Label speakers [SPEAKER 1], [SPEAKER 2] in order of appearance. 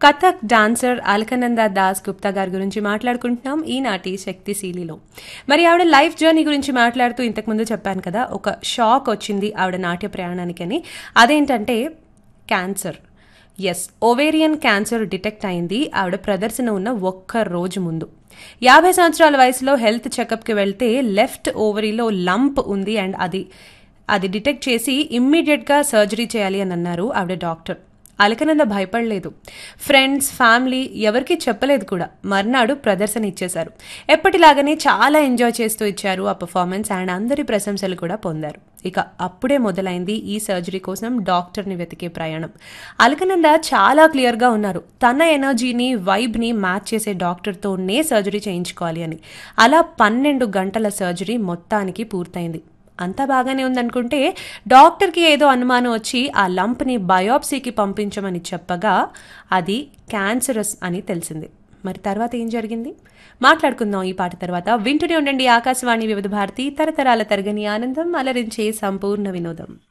[SPEAKER 1] Kathak dancer Alaknanda Das Gupta గారి గురించి మాట్లాడుకుంటున్నాం ఈనాటి శక్తిశీలిలో. మరి ఆవిడ లైఫ్ జర్నీ గురించి మాట్లాడుతూ ఇంతకుముందు చెప్పాను కదా, ఒక షాక్ వచ్చింది ఆవిడ నాట్య ప్రయాణానికని. అదేంటంటే cancer. Yes, ovarian cancer detect అయింది ఆవిడ ప్రదర్శన ఉన్న ఒక్క రోజు ముందు. 50 సంవత్సరాల వయసులో హెల్త్ చెకప్కి వెళ్తే లెఫ్ట్ ఓవరీలో లంప్ ఉంది అండ్ అది డిటెక్ట్ చేసి ఇమ్మీడియట్గా సర్జరీ చేయాలి అని అన్నారు ఆవిడ డాక్టర్. అలకనంద భయపడలేదు, ఫ్రెండ్స్ ఫ్యామిలీ ఎవరికీ చెప్పలేదు కూడా. మర్నాడు ప్రదర్శన ఇచ్చేశారు. ఎప్పటిలాగానే చాలా ఎంజాయ్ చేస్తూ ఇచ్చారు ఆ పర్ఫార్మెన్స్ అండ్ అందరి ప్రశంసలు కూడా పొందారు. ఇక అప్పుడే మొదలైంది ఈ సర్జరీ కోసం డాక్టర్ని వెతికే ప్రయాణం. అలకనంద చాలా క్లియర్గా ఉన్నారు, తన ఎనర్జీని వైబ్ని మ్యాచ్ చేసే డాక్టర్తోనే సర్జరీ చేయించుకోవాలి అని. అలా 12 గంటల సర్జరీ మొత్తానికి పూర్తయింది. అంతా బాగానే ఉందనుకుంటే డాక్టర్కి ఏదో అనుమానం వచ్చి ఆ లంప్ని బయోప్సీకి పంపించమని చెప్పగా అది క్యాన్సరస్ అని తెలిసింది. మరి తర్వాత ఏం జరిగింది మాట్లాడుకుందాం ఈ పాట తర్వాత. వింటూనే ఉండండి ఆకాశవాణి వివిధ భారతి, తరతరాల తరగని ఆనందం, అలరించే సంపూర్ణ వినోదం.